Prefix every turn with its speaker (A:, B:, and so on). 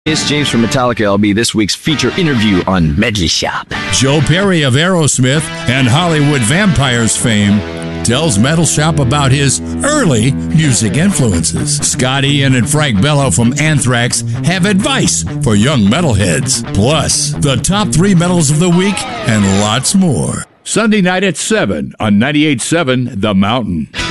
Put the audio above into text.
A: It's James from Metallica. I'll be this week's feature interview on Medley Shop.
B: Joe Perry of Aerosmith and Hollywood Vampires fame tells Metal Shop about his early music influences. Scott Ian and Frank Bello from Anthrax have advice for young metalheads. Plus, the top 3 metals of the week and lots more. Sunday night at 7 on 98.7 The Mountain.